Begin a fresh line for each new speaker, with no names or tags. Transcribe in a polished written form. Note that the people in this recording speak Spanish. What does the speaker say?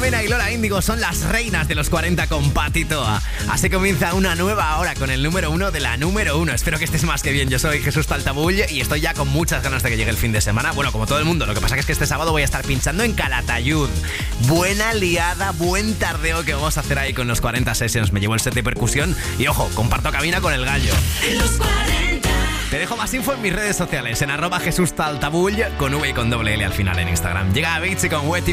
Mena y Lola Índigo son las reinas de los 40 con Pati Toa. Así comienza una nueva hora con el número 1 de la número 1. Espero que estés más que bien. Yo soy Jesús Taltabull y estoy ya con muchas ganas de que llegue el fin de semana. Bueno, como todo el mundo. Lo que pasa es que este sábado voy a estar pinchando en Calatayud. Buena liada, buen tardeo que vamos a hacer ahí con los 40 Sessions. Me llevo el set de percusión y, ojo, comparto cabina con el gallo.
Los 40.
Te dejo más info en mis redes sociales, en @JesúsTaltabull, con V y con doble L al final en Instagram. Llega a Beats y con Wetting